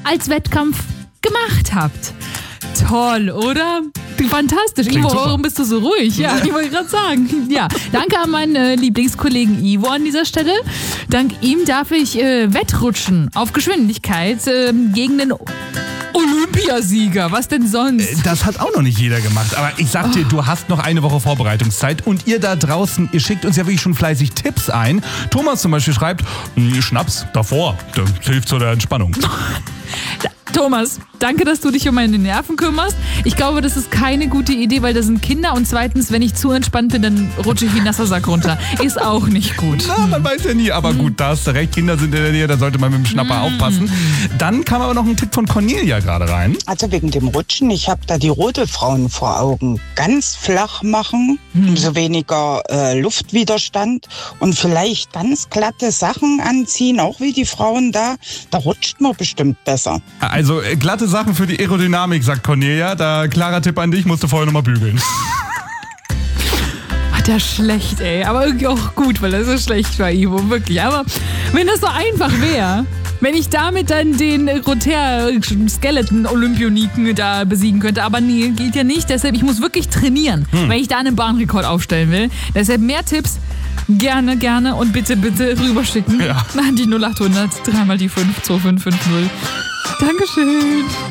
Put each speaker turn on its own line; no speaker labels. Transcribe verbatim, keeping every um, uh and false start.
als Wettkampf gemacht habt. Toll, oder? Fantastisch.
Klingt
Ivo,
super.
warum bist du so ruhig? Ja, ich wollte gerade sagen. Ja, danke an meinen äh, Lieblingskollegen Ivo an dieser Stelle. Dank ihm darf ich äh, wettrutschen auf Geschwindigkeit äh, gegen den Olympiasieger. Was denn sonst?
Das hat auch noch nicht jeder gemacht. Aber ich sag dir, du hast noch eine Woche Vorbereitungszeit. Und ihr da draußen, ihr schickt uns ja wirklich schon fleißig Tipps ein. Thomas zum Beispiel schreibt, Schnaps davor, das hilft zu der Entspannung.
Thomas, danke, dass du dich um meine Nerven kümmerst. Ich glaube, das ist keine gute Idee, weil da sind Kinder. Und zweitens, wenn ich zu entspannt bin, dann rutsche ich wie ein nasser Sack runter. Ist auch nicht gut.
Na, man weiß ja nie. Aber gut, da hast du recht. Kinder sind in der Nähe, da sollte man mit dem Schnapper aufpassen. Dann kam aber noch ein Tipp von Cornelia gerade rein.
Also wegen dem Rutschen, ich habe da die Rodelfrauen vor Augen. Ganz flach machen, umso weniger äh, Luftwiderstand und vielleicht ganz glatte Sachen anziehen, auch wie die Frauen da. Da rutscht man bestimmt besser.
Also äh, glatte Sachen für die Aerodynamik, sagt Cornelia. Da klarer Tipp an dich, musst du vorher nochmal bügeln.
Hat er schlecht, ey. Aber irgendwie auch gut, weil er so schlecht war, Ivo. Wirklich. Aber wenn das so einfach wäre, wenn ich damit dann den Roter-Skeleton-Olympioniken da besiegen könnte. Aber nee, geht ja nicht. Deshalb, ich muss wirklich trainieren, hm. wenn ich da einen Bahnrekord aufstellen will. Deshalb mehr Tipps. Gerne, gerne und bitte, bitte rüberschicken.
Ja.
An die null acht hundert, dreimal die fünf, zwei fünf fünf null. Dankeschön.